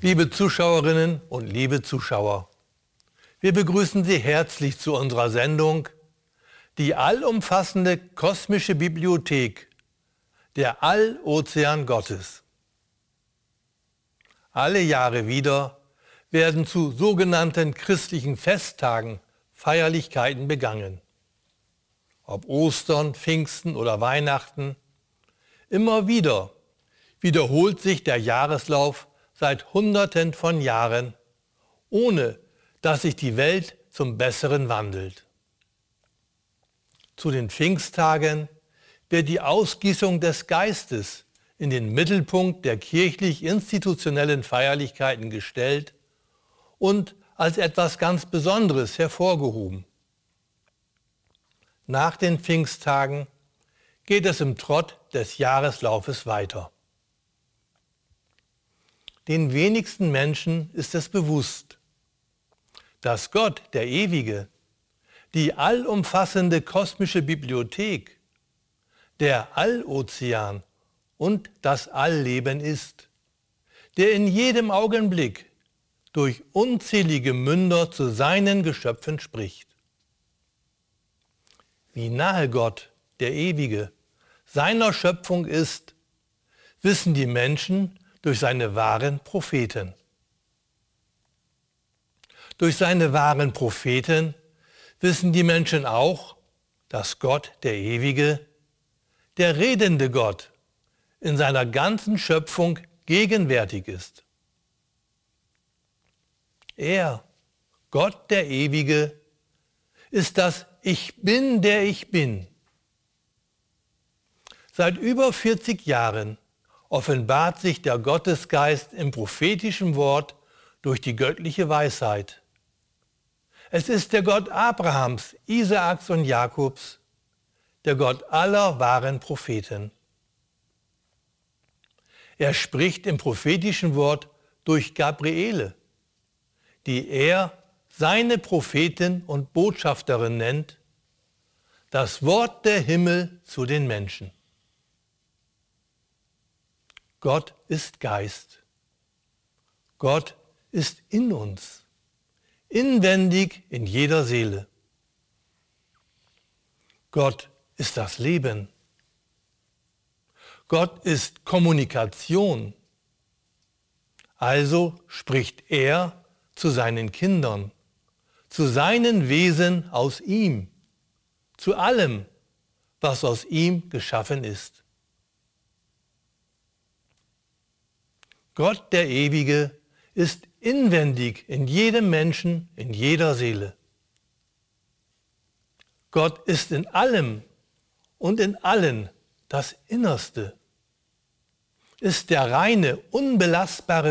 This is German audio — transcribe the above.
Liebe Zuschauerinnen und liebe Zuschauer, wir begrüßen Sie herzlich zu unserer Sendung Die allumfassende kosmische Bibliothek, der Allozean Gottes. Alle Jahre wieder werden zu sogenannten christlichen Festtagen Feierlichkeiten begangen. Ob Ostern, Pfingsten oder Weihnachten, immer wieder wiederholt sich der Jahreslauf seit Hunderten von Jahren, ohne dass sich die Welt zum Besseren wandelt. Zu den Pfingsttagen wird die Ausgießung des Geistes in den Mittelpunkt der kirchlich-institutionellen Feierlichkeiten gestellt und als etwas ganz Besonderes hervorgehoben. Nach den Pfingsttagen geht es im Trott des Jahreslaufes weiter. Den wenigsten Menschen ist es bewusst, dass Gott, der Ewige, die allumfassende kosmische Bibliothek, der Allozean und das Allleben ist, der in jedem Augenblick durch unzählige Münder zu seinen Geschöpfen spricht. Wie nahe Gott, der Ewige, seiner Schöpfung ist, wissen die Menschen durch seine wahren Propheten. Durch seine wahren Propheten wissen die Menschen auch, dass Gott, der Ewige, der redende Gott, in seiner ganzen Schöpfung gegenwärtig ist. Er, Gott, der Ewige, ist das Ich Bin, der ich bin. Seit über 40 Jahren offenbart sich der Gottesgeist im prophetischen Wort durch die göttliche Weisheit. Es ist der Gott Abrahams, Isaaks und Jakobs, der Gott aller wahren Propheten. Er spricht im prophetischen Wort durch Gabriele, die er seine Prophetin und Botschafterin nennt, das Wort der Himmel zu den Menschen. Gott ist Geist. Gott ist in uns, inwendig in jeder Seele. Gott ist das Leben. Gott ist Kommunikation. Also spricht er zu seinen Kindern, zu seinen Wesen aus ihm, zu allem, was aus ihm geschaffen ist. Gott, der Ewige, ist inwendig in jedem Menschen, in jeder Seele. Gott ist in allem und in allen das Innerste, ist der reine, unbelastbare